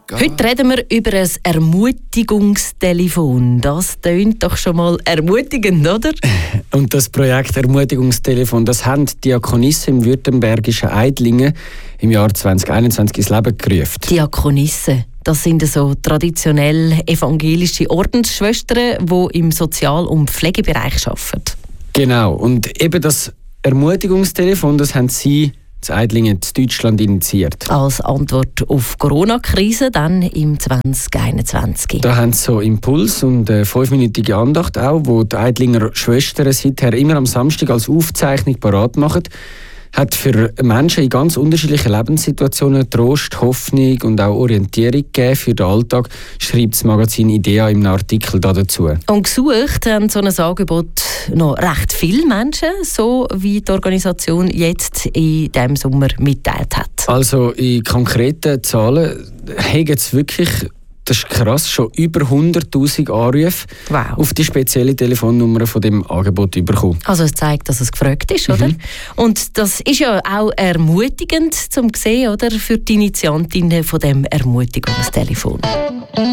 Heute reden wir über ein Ermutigungstelefon. Das tönt doch schon mal ermutigend, oder? Und das Projekt Ermutigungstelefon, das haben die Diakonissen im württembergischen Eidlingen im Jahr 2021 ins Leben gerufen. Diakonissen, das sind so traditionell evangelische Ordensschwestern, die im Sozial- und Pflegebereich arbeiten. Genau, und eben das Ermutigungstelefon, das haben sie in Eidlingen in Deutschland initiiert. Als Antwort auf die Corona-Krise dann im 2021. Da haben sie so Impuls und eine 5-minütige Andacht auch, wo die Eidlinger Schwestern seither immer am Samstag als Aufzeichnung parat machen. Hat für Menschen in ganz unterschiedlichen Lebenssituationen Trost, Hoffnung und auch Orientierung gegeben für den Alltag, schreibt das Magazin IDEA im Artikel dazu. Und gesucht haben so ein Angebot noch recht viele Menschen, so wie die Organisation jetzt in diesem Sommer mitteilt hat. Also in konkreten Zahlen haben es wirklich, das ist krass, schon über 100'000 Anrufe auf die spezielle Telefonnummer von dem Angebot bekommen. Also es zeigt, dass es gefragt ist, oder? Und das ist ja auch ermutigend zum sehen, oder, für die Initiantinnen von dem Ermutigungstelefon.